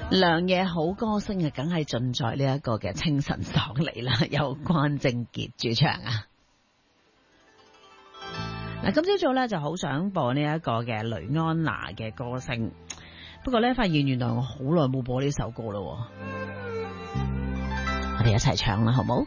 良夜好歌聲啊，梗係盡在呢一個嘅清晨爽利啦，有關正傑主唱啊。嗱，今朝早咧就好想播呢一個嘅雷安娜嘅歌聲，不過咧發現原來我好耐冇播呢首歌咯，我哋一齊唱啦，好冇？